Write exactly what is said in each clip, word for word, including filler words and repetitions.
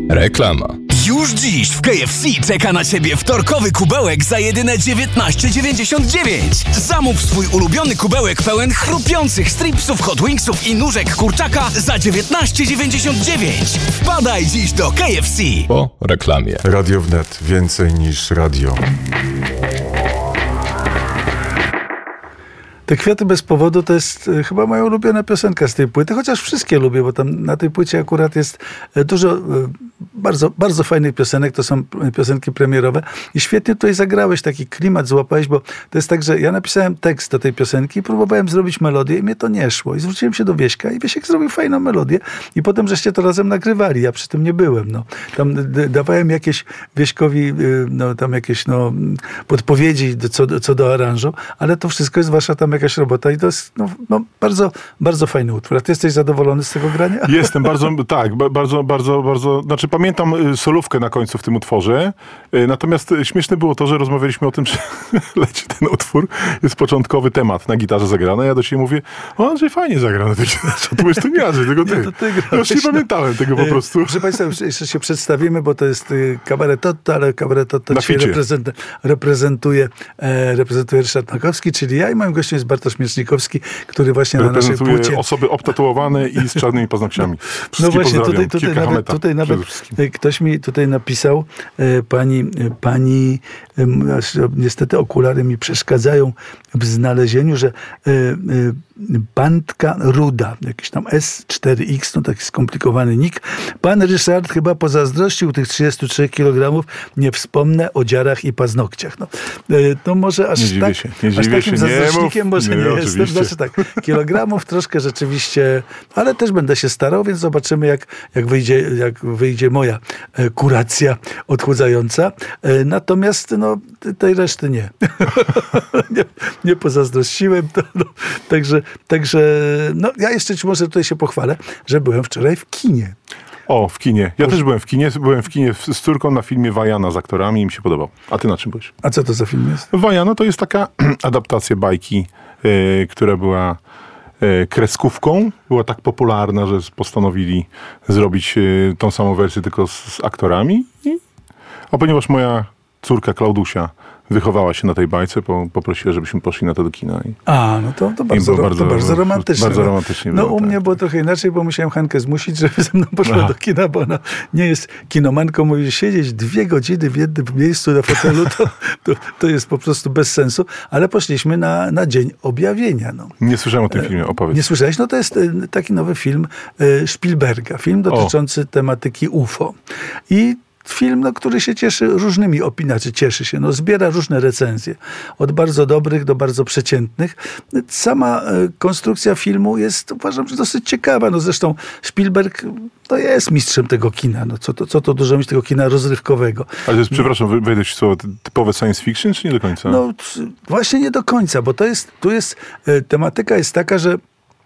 Reklama. Już dziś w K F C czeka na Ciebie wtorkowy kubełek za jedyne dziewiętnaście dziewięćdziesiąt dziewięć. Zamów swój ulubiony kubełek pełen chrupiących stripsów, hot wingsów i nóżek kurczaka za dziewiętnaście dziewięćdziesiąt dziewięć. Wpadaj dziś do K F C. Po reklamie. Radio Wnet. Więcej niż radio. Te kwiaty bez powodu to jest e, chyba moja ulubiona piosenka z tej płyty, chociaż wszystkie lubię, bo tam na tej płycie akurat jest e, dużo e, bardzo, bardzo fajnych piosenek, to są piosenki premierowe i świetnie tutaj zagrałeś, taki klimat złapałeś, bo to jest tak, że ja napisałem tekst do tej piosenki i próbowałem zrobić melodię i mnie to nie szło i zwróciłem się do Wieśka i Wiesiek zrobił fajną melodię i potem żeście to razem nagrywali, ja przy tym nie byłem, no. Tam d- dawałem jakieś Wieśkowi, y, no tam jakieś no podpowiedzi do, co, co do aranżu, ale to wszystko jest wasza tam jakaś robota i to jest no, no, bardzo, bardzo fajny utwór. A ty jesteś zadowolony z tego grania? Jestem bardzo, tak, ba- bardzo, bardzo, bardzo, znaczy pamiętam y, solówkę na końcu w tym utworze, y, natomiast y, śmieszne było to, że rozmawialiśmy o tym, że leci ten utwór, jest początkowy temat na gitarze zagrany, ja do ciebie mówię, o Andrzej, fajnie zagrał na tej gitarze, to mówisz, to nie Andrzej, tylko ty. Nie, to ty grałeś, ja już nie no. pamiętałem tego po prostu. Proszę Państwa, jeszcze się przedstawimy, bo to jest y, Cabaret Toto, ale Cabaret Toto Na dzisiaj ficie. reprezent, reprezentuje, e, reprezentuje Ryszard Makowski, czyli ja i moim gościem jest Bartosz Miecznikowski, który właśnie na naszej Reprezentuje płycie... osoby obtatuowane i z czarnymi paznokciami. No Wszystkich właśnie, pozdrawiam. tutaj, tutaj Kilka nawet, hameta tutaj nawet przede wszystkim. e, ktoś mi tutaj napisał, e, pani, e, pani e, aż, e, niestety okulary mi przeszkadzają w znalezieniu, że e, e, Bandka Ruda, jakiś tam S cztery X, no taki skomplikowany nick. Pan Ryszard chyba pozazdrościł tych trzydziestu trzech kilogramów, nie wspomnę o dziarach i paznokciach. No, e, to może aż Nie dziwię tak, się, nie aż dziwię takim się, nie zazdrośnikiem mów. może Nie, nie, jestem. oczywiście. Znaczy tak, kilogramów troszkę rzeczywiście, ale też będę się starał, więc zobaczymy, jak, jak, wyjdzie, jak wyjdzie moja e, kuracja odchudzająca. E, natomiast no, tej reszty nie. nie. Nie pozazdrościłem. To, no. Także, także no, ja jeszcze ci może tutaj się pochwalę, że byłem wczoraj w kinie. O, w kinie. Ja też byłem w kinie. Byłem w kinie z córką na filmie Wajana z aktorami i mi się podobał. A ty na czym byłeś? A co to za film jest? Wajana to jest taka adaptacja bajki, yy, która była yy, kreskówką. Była tak popularna, że postanowili zrobić yy, tą samą wersję tylko z, z aktorami. I, a ponieważ moja córka Klaudusia wychowała się na tej bajce, po, poprosiła, żebyśmy poszli na to do kina. I, A, no to, to, bardzo, było bardzo- to bardzo romantyczne. bardzo romantycznie No było, u tak. mnie było trochę inaczej, bo musiałem Hankę zmusić, żeby ze mną poszła Aha. do kina, bo ona nie jest kinomanką. Mówi, że siedzieć dwie godziny w jednym miejscu na fotelu, to, to, to jest po prostu bez sensu. Ale poszliśmy na, na Dzień Objawienia. No. nie słyszałem o tym filmie, opowiedz. Nie słyszałeś? No to jest y, taki nowy film y, Spielberga. Film dotyczący tematyki U F O. I film, no, który się cieszy różnymi opiniami, czy cieszy się, no, zbiera różne recenzje. Od bardzo dobrych do bardzo przeciętnych. Sama y, konstrukcja filmu jest, uważam, że dosyć ciekawa. No, zresztą Spielberg to jest mistrzem tego kina. No, co, to, co to dużo mieć tego kina rozrywkowego. Ale to jest, przepraszam, wy- wejdę ci słowo, typowe science fiction, czy nie do końca? No t- właśnie nie do końca, bo to jest, tu jest, y, tematyka jest taka, że,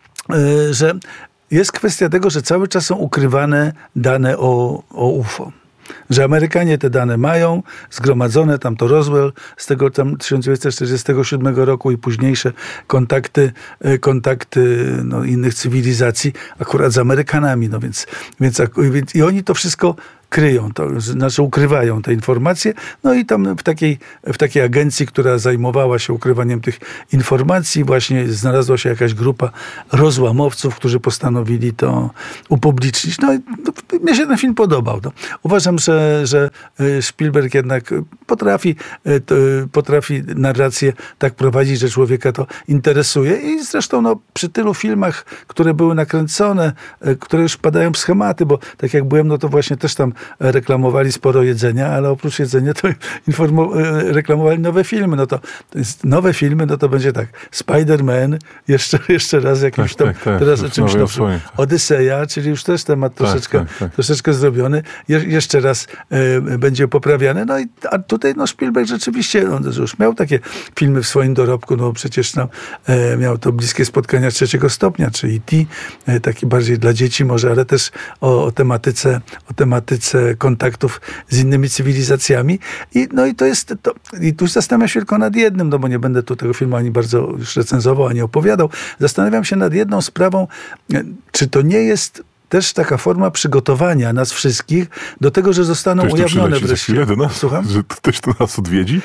y, że jest kwestia tego, że cały czas są ukrywane dane o, o U F O. Że Amerykanie te dane mają, zgromadzone, tam to Roswell z tego tam tysiąc dziewięćset czterdziestego siódmego roku i późniejsze kontakty, e, kontakty no, innych cywilizacji, akurat z Amerykanami, no więc, więc, ak- więc i oni to wszystko kryją, to znaczy ukrywają te informacje, no i tam w takiej, w takiej agencji, która zajmowała się ukrywaniem tych informacji, właśnie znalazła się jakaś grupa rozłamowców, którzy postanowili to upublicznić. No i no, mnie się ten film podobał. No. Uważam, że, że Spielberg jednak potrafi, to, potrafi narrację tak prowadzić, że człowieka to interesuje i zresztą no, przy tylu filmach, które były nakręcone, które już padają w schematy, bo tak jak byłem, no to właśnie też tam reklamowali sporo jedzenia, ale oprócz jedzenia to informu- reklamowali nowe filmy. No to, to jest nowe filmy, no to będzie tak. Spider-Man, jeszcze, jeszcze raz jakimś Tak, tam, tak, tak. teraz W czymś nowej nowszym. odsłonie. Odyseja, czyli już też temat Tak, troszeczkę, tak, tak. troszeczkę zrobiony. Je, jeszcze raz e, będzie poprawiany. No i a tutaj no Spielberg rzeczywiście, on już miał takie filmy w swoim dorobku, no przecież no, e, miał to Bliskie Spotkania Trzeciego Stopnia, czy E T, e, taki bardziej dla dzieci może, ale też o, o tematyce, o tematyce kontaktów z innymi cywilizacjami. I, no i to jest, to, i tu zastanawiam się tylko nad jednym, no bo nie będę tu tego filmu ani bardzo już recenzował, ani opowiadał. Zastanawiam się nad jedną sprawą, czy to nie jest też taka forma przygotowania nas wszystkich do tego, że zostaną Ktoś tu ujawnione przyleci za wreszcie. chwilę do nas? Słucham? Że ktoś tu nas odwiedzi?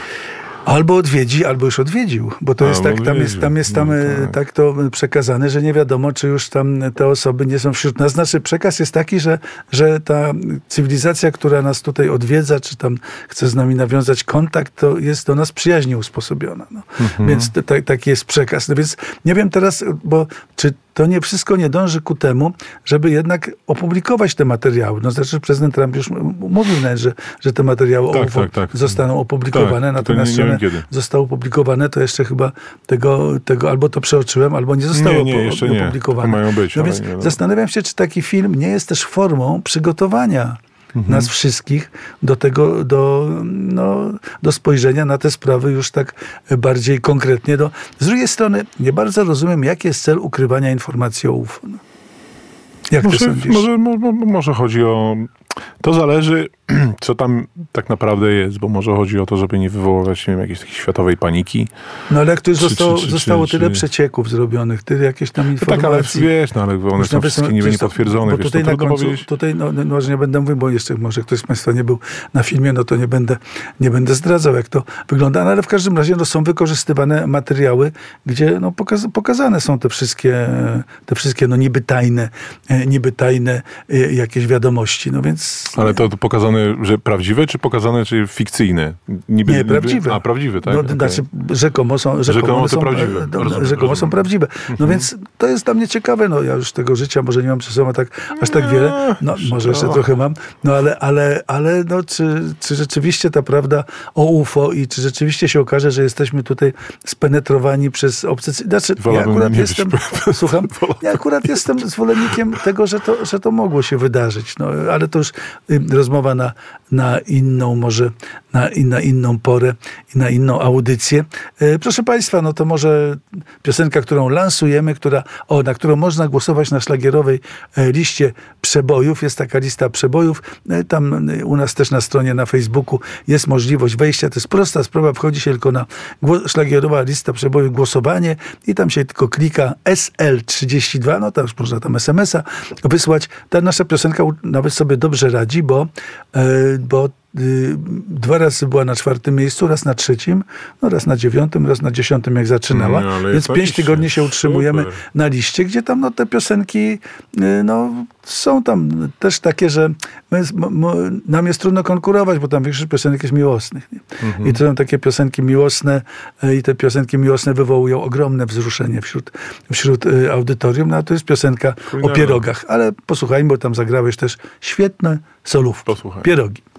Albo odwiedzi, albo już odwiedził, bo to A, jest tak, tam odwiedził. jest, tam jest tam No e, tak. tak to przekazane, że nie wiadomo, czy już tam te osoby nie są wśród nas. Znaczy przekaz jest taki, że, że ta cywilizacja, która nas tutaj odwiedza, czy tam chce z nami nawiązać kontakt, to jest do nas przyjaźnie usposobiona. No. Mhm. Więc to, tak, taki jest przekaz. No więc nie wiem teraz, bo czy to nie wszystko nie dąży ku temu, żeby jednak opublikować te materiały. No zresztą prezydent Trump już m- mówił nawet, że, że te materiały Tak, o U F O tak, tak. zostaną opublikowane, Tak, tylko natomiast nie- nie wiem one kiedy. zostało opublikowane, to jeszcze chyba tego, tego albo to przeoczyłem, albo nie zostało Nie, nie, po- jeszcze nie. opublikowane. To mają być, no ale więc nie wiadomo. zastanawiam się, czy taki film nie jest też formą przygotowania Mhm. nas wszystkich do tego, do, no, do spojrzenia na te sprawy już tak bardziej konkretnie. Do, z drugiej strony nie bardzo rozumiem, jaki jest cel ukrywania informacji o U F O. No. Jak ty Może, sądzisz? może, mo- mo- może chodzi o... To zależy, co tam tak naprawdę jest, bo może chodzi o to, żeby nie wywoływać, nie wiem, jakiejś takiej światowej paniki. No ale jak tu już Czy- zostało, czy- czy- zostało czy- tyle czy- przecieków zrobionych, tyle jakieś tam No tak, ale informacji. wiesz, no ale one Już są nawet wszystkie niby czysto- niepotwierdzone, bo wiesz, tutaj to na trudno końcu, powiedzieć. tutaj, no, no może nie będę mówił, bo jeszcze może ktoś z Państwa nie był na filmie, no to nie będę, nie będę zdradzał, jak to wygląda, no, ale w każdym razie no, są wykorzystywane materiały, gdzie no, pokaz, pokazane są te wszystkie, te wszystkie no, niby tajne, e, niby tajne e, jakieś wiadomości, no więc... Ale to, to pokazane, że prawdziwe, czy pokazane, czy fikcyjne? Niby, Nie, niby- prawdziwe. A, prawdziwe, tak? No, Okej. Znaczy, rzekomo są, rzekomo Rzekomo one to są, prawdziwe. e, no, Rozumiem, rzekomo są rozumiem. prawdziwe. No więc to jest dla mnie ciekawe, no ja już tego życia może nie mam przy sobie tak, aż tak wiele, no może jeszcze trochę mam, no ale, ale, ale no, czy, czy rzeczywiście ta prawda o U F O i czy rzeczywiście się okaże, że jesteśmy tutaj spenetrowani przez obce... Znaczy, ja Wolałbym akurat nie jestem, być. słucham, ja akurat jestem zwolennikiem tego, że to, że to mogło się wydarzyć, no ale to już y, rozmowa na, na inną może, na, i na inną porę i na inną audycję. E, Proszę Państwa, no to może piosenka, którą lansujemy, która, o, na którą można głosować na szlagierowej e, liście przebojów. Jest taka lista przebojów. E, Tam e, u nas też na stronie na Facebooku jest możliwość wejścia. To jest prosta sprawa. Wchodzi się tylko na gło- szlagierowa lista przebojów, głosowanie i tam się tylko klika S L trzydzieści dwa. No tam już można tam es em es a wysłać. Ta nasza piosenka u- nawet sobie dobrze radzi, bo, e, bo y, dwa razy była na czwartym miejscu, raz na trzecim, no raz na dziewiątym, raz na dziesiątym, jak zaczynała. No, ale Więc jest na pięć liście. tygodni się utrzymujemy Super. na liście, gdzie tam no, te piosenki y, no, są tam też takie, że my, m, m, nam jest trudno konkurować, bo tam większość piosenek jest miłosnych. Nie? Mhm. I to są takie piosenki miłosne y, i te piosenki miłosne wywołują ogromne wzruszenie wśród, wśród y, audytorium. No a to jest piosenka o Kulinarna. pierogach. Ale posłuchajmy, bo tam zagrałeś też świetne solówki. Posłuchaj. Pierogi.